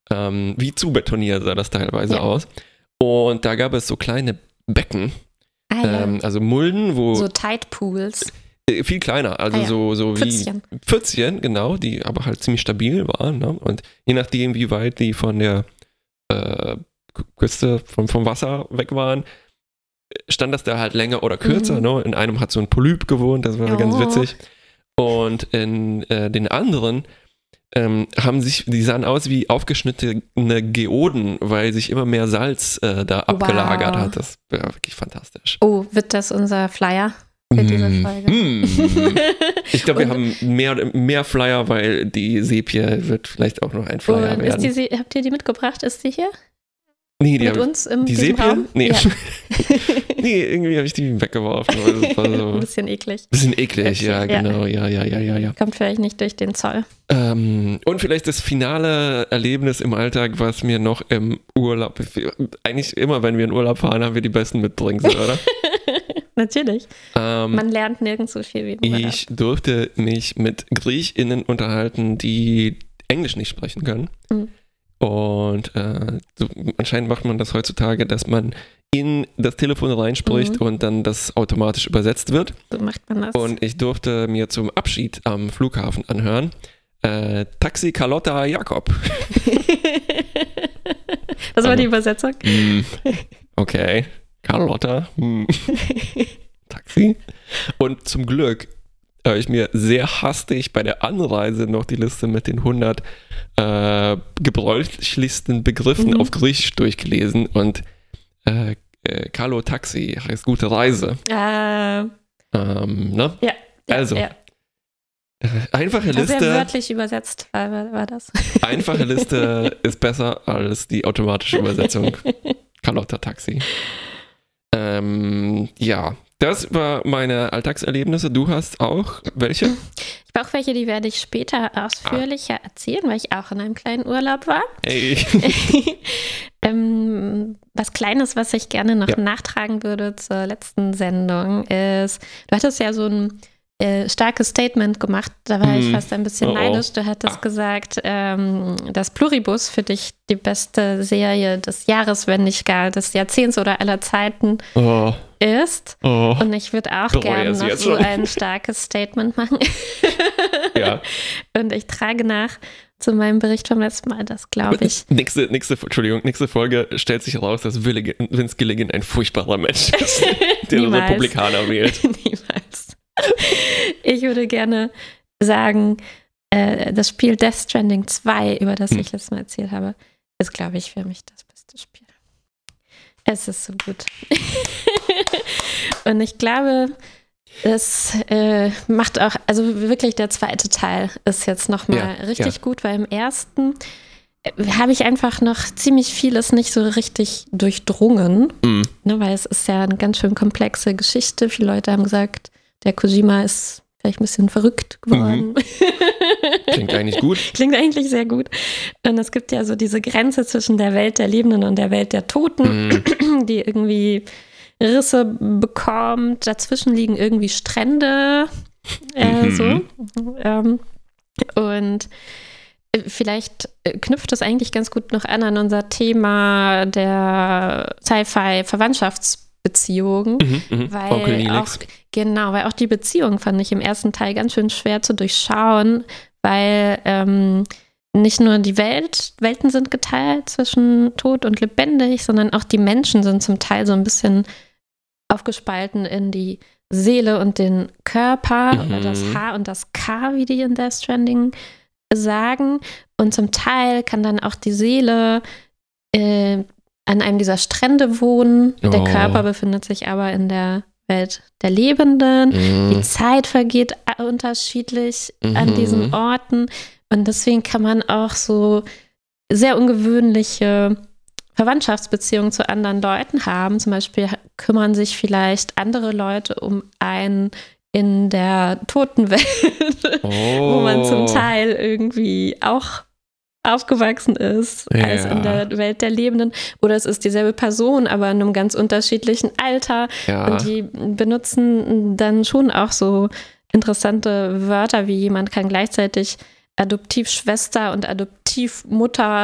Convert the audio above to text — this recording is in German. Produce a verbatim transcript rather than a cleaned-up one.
Ähm, wie zubetoniert sah das teilweise Ja. aus. Und da gab es so kleine Becken, Ah, ja. ähm, also Mulden, wo So Tide Pools. äh, viel kleiner, also Ah, ja. so, so wie Pfützchen. Pfützchen, genau, die aber halt ziemlich stabil waren. Ne? Und je nachdem, wie weit die von der äh, Küste, vom, vom Wasser weg waren, stand das da halt länger oder kürzer. Mhm. Ne? In einem hat so ein Polyp gewohnt, das war Oh. ganz witzig. Und in äh, den anderen ähm, haben sich, die sahen aus wie aufgeschnittene Geoden, weil sich immer mehr Salz äh, da abgelagert Wow. hat. Das war wirklich fantastisch. Oh, wird das unser Flyer für diese Mm. Folge? Mm. Ich glaube, wir Und- haben mehr, mehr Flyer, weil die Sepie wird vielleicht auch noch ein Flyer Und ist werden. die, Sie- habt ihr die mitgebracht? Ist die hier nee, die mit hab, uns im die diesem Sepie? Raum? Nee. Ja. nee, irgendwie habe ich die weggeworfen. Weil das war so Ein ein bisschen eklig. bisschen eklig, Okay, ja, ja. genau. Ja, ja, ja, ja, ja. Kommt vielleicht nicht durch den Zoll. Ähm, und vielleicht das finale Erlebnis im Alltag, was mir noch im Urlaub, eigentlich immer, wenn wir in Urlaub fahren, haben wir die besten Mitbringsel, oder? Natürlich. ähm, Man lernt nirgends so viel wie im Urlaub. ich durfte mich mit GriechInnen unterhalten, die Englisch nicht sprechen können. Mhm. Und äh, so, anscheinend macht man das heutzutage, dass man in das Telefon reinspricht Mhm. und dann das automatisch übersetzt wird. So macht man das. Und ich durfte mir zum Abschied am Flughafen anhören, äh, Taxi Carlotta Jakob. Das war Also- die Übersetzung. Hm, okay, Carlotta. Hm. Taxi. Und zum Glück habe ich mir sehr hastig bei der Anreise noch die Liste mit den hundert äh, gebräuchlichsten Begriffen Mhm. auf Griechisch durchgelesen und äh, äh, Carlo Taxi heißt gute Reise. Äh, Ähm, ne? ja, Also, ja. äh, einfache Sehr Liste, wörtlich übersetzt war, war, war das. einfache Liste ist besser als die automatische Übersetzung. Carlotta Taxi. Ähm, ja, das war meine Alltagserlebnisse. Du hast auch welche? Ich habe auch welche, die werde ich später ausführlicher erzählen, weil ich auch in einem kleinen Urlaub war. Hey. ähm, was Kleines, was ich gerne noch Ja. nachtragen würde zur letzten Sendung, ist, du hattest ja so ein äh, starkes Statement gemacht, da war ich Hm. fast ein bisschen Oh, oh. neidisch. Du hattest gesagt, ähm, dass Pluribus für dich die beste Serie des Jahres, wenn nicht gar des Jahrzehnts oder aller Zeiten Oh, ist. oh. Und ich würde auch Bereue gerne es noch jetzt so schon. ein starkes Statement machen. Ja. Und ich trage nach zu meinem Bericht vom letzten Mal, das glaube ich. Nächste, nächste, Entschuldigung, nächste Folge stellt sich heraus, dass Willi- Vince Gilligan ein furchtbarer Mensch ist, der Niemals. Republikaner wählt. Niemals. Ich würde gerne sagen, äh, das Spiel Death Stranding zwei, über das Hm. ich letztes Mal erzählt habe, ist, glaube ich, für mich das beste Spiel. Es ist so gut. Und ich glaube, es äh, macht auch, also wirklich der zweite Teil ist jetzt nochmal Ja, richtig ja. gut, weil im ersten äh, habe ich einfach noch ziemlich vieles nicht so richtig durchdrungen, Mm. ne, weil es ist ja eine ganz schön komplexe Geschichte. Viele Leute haben gesagt, der Kojima ist vielleicht ein bisschen verrückt geworden. Mhm. Klingt eigentlich gut. Klingt eigentlich sehr gut. Und es gibt ja so diese Grenze zwischen der Welt der Lebenden und der Welt der Toten, Mm. die irgendwie Risse bekommt. Dazwischen liegen irgendwie Strände. Äh, Mhm. so. Ähm, und äh, vielleicht äh, knüpft es eigentlich ganz gut noch an an unser Thema der Sci-Fi-Verwandtschaftsbeziehungen. Mhm, mhm. Weil Onkel Nelix. auch, genau, weil auch die Beziehung fand ich im ersten Teil ganz schön schwer zu durchschauen, weil ähm, nicht nur die Welt, Welten sind geteilt zwischen tot und lebendig, sondern auch die Menschen sind zum Teil so ein bisschen aufgespalten in die Seele und den Körper Mhm. oder das H und das K, wie die in Death Stranding sagen. Und zum Teil kann dann auch die Seele äh, an einem dieser Strände wohnen. Der Oh. Körper befindet sich aber in der Welt der Lebenden. Die Mm. Zeit vergeht a- unterschiedlich an Mhm. diesen Orten. Und deswegen kann man auch so sehr ungewöhnliche Verwandtschaftsbeziehungen zu anderen Leuten haben. Zum Beispiel kümmern sich vielleicht andere Leute um einen in der Totenwelt, Oh. wo man zum Teil irgendwie auch aufgewachsen ist, Ja. als in der Welt der Lebenden. Oder es ist dieselbe Person, aber in einem ganz unterschiedlichen Alter. Ja. Und die benutzen dann schon auch so interessante Wörter, wie jemand kann gleichzeitig Adoptivschwester und Adoptivmutter